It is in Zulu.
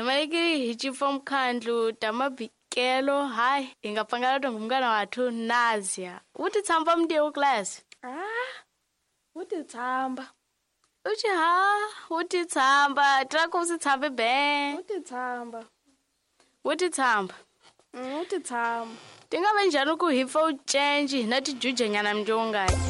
Emaleki hichifa mkhandlu tamabhikelo hayi ingaphangalata ngumntwana wathu Nazia. Uthi tsamba mndiyo class. Uthi tsamba. Uthi tsamba, trako usitsambe be. Uthi tsamba. Uthi tsamba. Uthi tsamba. Tingabe njani ku hifa utshenji na tijuja nyana mjongaji.